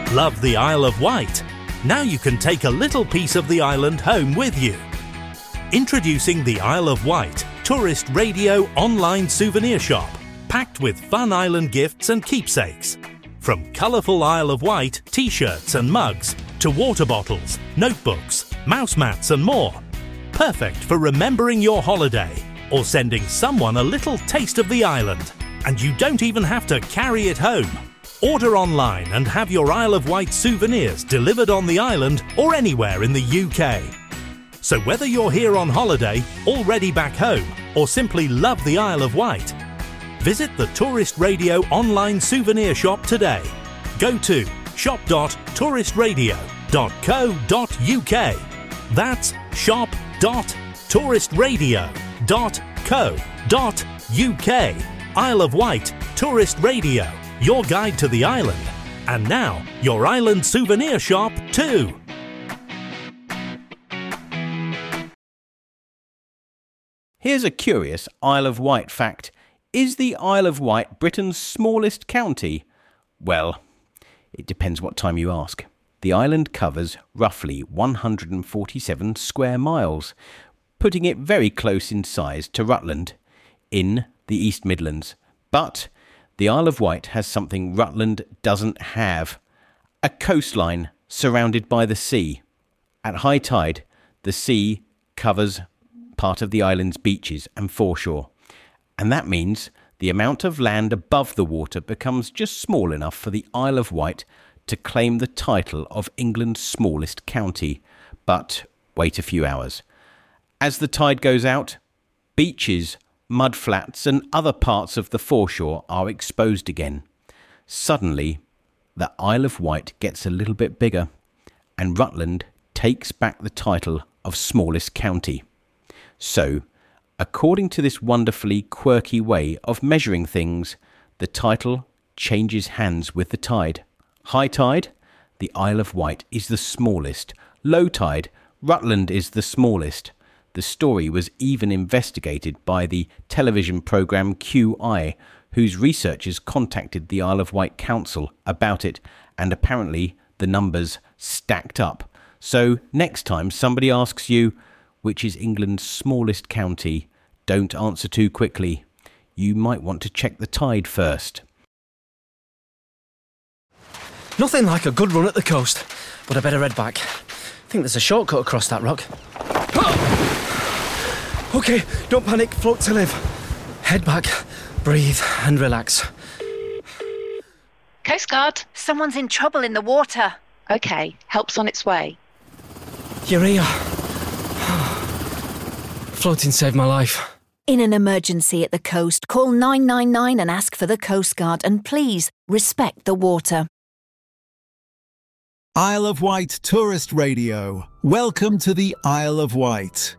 Love the Isle of Wight? Now you can take a little piece of the island home with you. Introducing the Isle of Wight Tourist Radio online souvenir shop, packed with fun island gifts and keepsakes. From colourful Isle of Wight t-shirts and mugs to water bottles, notebooks, mouse mats and more. Perfect for remembering your holiday or sending someone a little taste of the island. And you don't even have to carry it home. Order online and have your Isle of Wight souvenirs delivered on the island or anywhere in the UK. So whether you're here on holiday, already back home, or simply love the Isle of Wight, visit the Tourist Radio online souvenir shop today. Go to shop.touristradio.co.uk. That's shop.touristradio.co.uk. Isle of Wight Tourist Radio, your guide to the island. And now, your island souvenir shop too. Here's a curious Isle of Wight fact. Is the Isle of Wight Britain's smallest county? Well, it depends what time you ask. The island covers roughly 147 square miles, putting it very close in size to Rutland in the East Midlands. But the Isle of Wight has something Rutland doesn't have: a coastline surrounded by the sea. At high tide, the sea covers part of the island's beaches and foreshore, and that means the amount of land above the water becomes just small enough for the Isle of Wight to claim the title of England's smallest county. But wait a few hours. As the tide goes out, beaches, mudflats and other parts of the foreshore are exposed again. Suddenly, the Isle of Wight gets a little bit bigger, and Rutland takes back the title of smallest county. So, according to this wonderfully quirky way of measuring things, the title changes hands with the tide. High tide, the Isle of Wight is the smallest. Low tide, Rutland is the smallest. The story was even investigated by the television programme QI, whose researchers contacted the Isle of Wight Council about it, and apparently the numbers stacked up. So next time somebody asks you, which is England's smallest county, don't answer too quickly. You might want to check the tide first. Nothing like a good run at the coast, but I better head back. I think there's a shortcut across that rock. OK, don't panic, float to live. Head back, breathe and relax. Coast Guard. Someone's in trouble in the water. OK, help's on its way. You're here. Floating saved my life. In an emergency at the coast, call 999 and ask for the Coast Guard, and please respect the water. Isle of Wight Tourist Radio. Welcome to the Isle of Wight.